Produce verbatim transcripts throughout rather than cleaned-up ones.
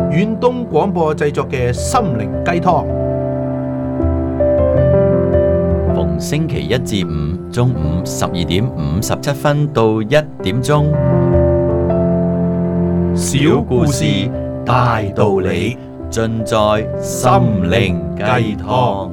遠東廣播製作嘅心靈雞湯。 逢星期一至五中午十二點五十七分到一點鐘， 小故事大道理， 盡在心靈雞湯。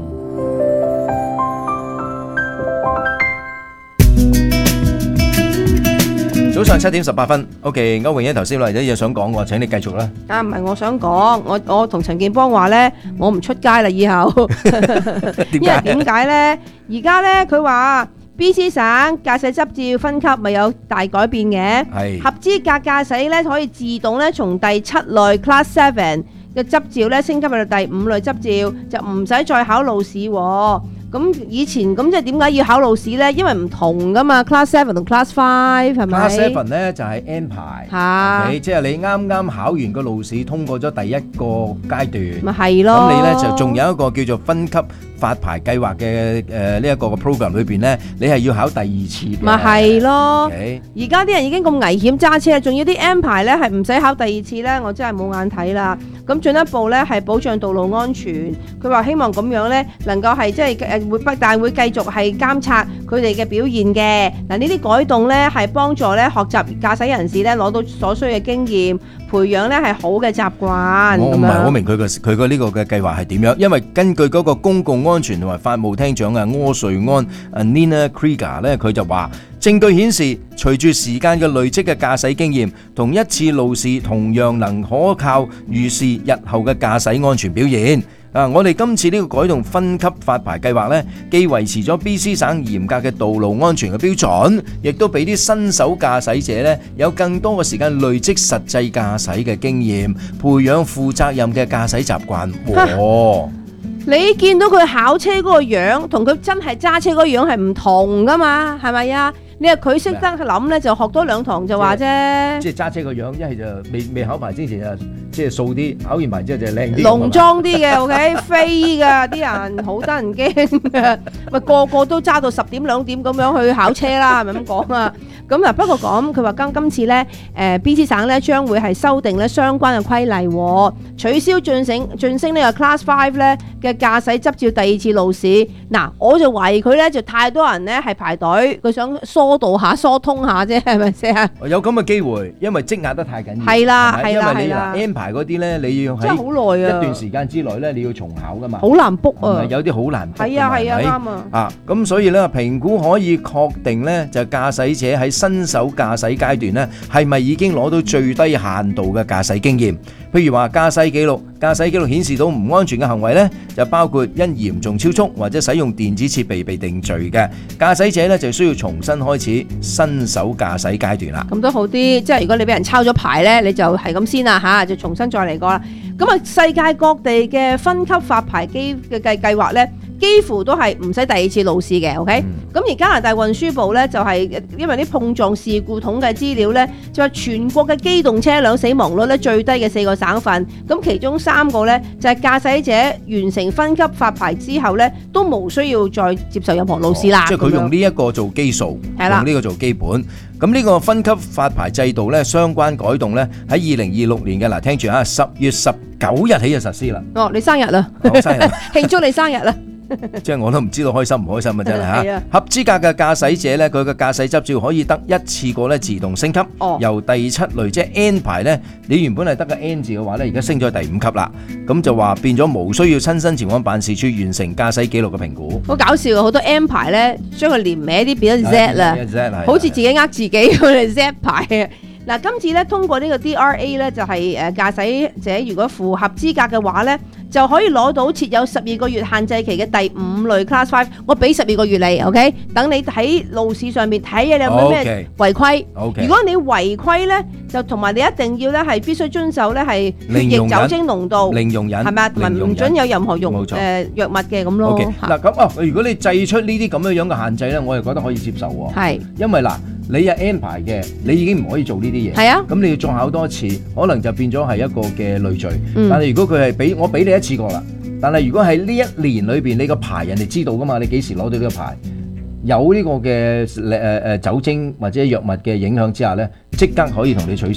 早上七點十八分 ，OK， 歐詠欣頭先嚟咗嘢想講喎，請你繼續啦。 啊，唔係我想講，我我同陳健邦話咧，我唔出街啦，以後。因為點解咧？而家咧，佢話 B C 省駕駛執照分級咪有大改變嘅， 係合資格駕駛咧可以自動咧從第七類 Class Seven 嘅執照咧升級去到第五類執照，就唔使再考路試喎。咁以前咁即係點解要考路試咧？因為唔同噶嘛 ，Class Seven 同 Class Five 係咪 ？Class Seven 咧就係 N 牌， 嚇， 即係你啱啱考完個路試，通過咗第一個階段， 咪係咯。 咁你咧就仲有一個叫做分級發牌計劃嘅誒呢一個嘅 program 裏邊咧，你係要考第二次嘅。 咪係咯。 Okay? 而家啲人已經咁危險揸車，仲要啲 M 牌咧係唔使考第二次咧，我真係冇眼睇啦。咁進一步咧係保障道路安全，佢話希望咁樣咧能夠係即係誒會不但會繼續係監察佢哋嘅表現嘅。嗱，呢啲改動咧係幫助咧學習駕駛人士咧攞到所需嘅經驗，培養咧係好嘅習慣。 我唔係好明佢個佢個呢個嘅計劃係點樣，因為根據嗰個公共安全同埋法務廳長啊柯瑞安啊 Nina Krieger 咧，佢就話證據顯示，隨住時間嘅累積嘅駕駛經驗，同一次路試同樣能可靠預示日後嘅駕駛安全表現。啊，我哋今次呢個改動分級發牌計劃呢，既維持咗 B C 省嚴格嘅道路安全嘅標準，亦都俾啲新手駕駛者呢有更多嘅時間累積實際駕駛嘅經驗，培養負責任嘅駕駛習慣。哦， 你見到佢考車嗰個樣，同佢真係揸車嗰個樣係唔同噶嘛？係咪啊？你話佢識得諗咧，就學多兩堂就話啫。 即係揸車個樣，一係就未未考牌之前就即係掃啲，考完牌之後就靚啲。 濃妝啲嘅 ，OK， 飛㗎啲人好得人驚嘅，咪個個都揸到十點兩點咁樣去考車啦，係咪咁講啊？咁嗱，不過講佢話今今次咧，誒 B C 省咧將會係修訂咧相關嘅規例，取消晉升晉升呢個 Class Five 咧嘅駕駛執照第二次路試。嗱，我就懷疑佢咧就太多人咧係排隊，佢想疏導下、疏通下啫，係咪先啊？ 有咁嘅機會，因為積壓得太緊要。 係啦，係啦， 因為你係啦。 N 牌嗰啲咧，你要喺真係好耐啊！ 一段時間之內咧，你要重考噶嘛。 好難 book 啊！ 有啲好難 book。 係啊，係啊，啱啊。 啊，咁所以咧評估可以確定咧，就駕駛者喺新手駕駛階段咧，係咪已經攞到最低限度嘅駕駛經驗？譬如話駕駛記錄，駕駛記錄顯示到唔安全嘅行為咧，就包括因嚴重超速或者使用電子設備被定罪嘅駕駛者咧，就需要重新開始新手駕駛階段啦。 咁都好啲，即係如果你俾人抄咗牌咧，你就係咁先啦嚇，就重新再嚟過啦。咁啊，世界各地嘅分級發牌機嘅計計劃咧，幾乎都係唔使第二次路試嘅 ，OK？咁、嗯、而加拿大運輸部咧就係、是、因為啲碰撞事故統計資料咧，就話全國嘅機動車輛死亡率咧最低嘅四個省份，咁其中三個咧就係、是、駕駛者完成分級發牌之後咧，都無需要再接受任何路試啦。 哦、即係佢用呢一個做基數，用呢個做基本。咁呢個分級發牌制度咧，相關改動咧喺二零二六年嘅嗱，聽住啊，十月十九日起就實施啦。 哦，你生日啦！ 我生日， 慶祝你生日啦！ 即係我都唔知道開心唔開心啊！真係嚇， 啊、 合資格嘅駕駛者咧，佢嘅駕駛執照可以得一次過咧自動升級， 哦、 由第七類即係 N 牌咧，你原本係得個 N 字嘅話咧，而家升咗第五級啦。咁就話變咗無需要親身前往辦事處完成駕駛記錄嘅評估。 好搞笑啊！好多 M 牌咧，將佢連歪啲變咗 Z 啦，好似自己呃自己佢哋 Z 牌啊！嗱，今次咧通過呢個 D R A 咧，就係誒駕駛者如果符合資格嘅話咧，就可以攞到設有十二個月限制期嘅第五類 Class Five。我俾十二個月你 ，OK？ 等你喺路試上面睇下你有冇咩違規。 Okay. 如果你違規咧，就同埋你一定要咧係必須遵守咧係血液酒精濃度、 零容忍， 係咪啊？同埋唔準有任何用誒藥物嘅咁咯。 嗱咁啊，如果你製出呢啲咁樣樣嘅限制咧，我又覺得可以接受喎。 係， 因為嗱。你係 N 牌嘅，你已經唔可以做呢啲嘢。 係啊， 咁你要再考多一次，可能就變咗係一個嘅累贅。 嗯、 但係如果佢係俾我俾你一次過啦，但係如果喺呢一年裏邊，你個牌人哋知道噶嘛？你幾時攞到呢個牌？有呢個嘅誒誒酒精或者藥物嘅影響之下咧，即刻可以同你取消。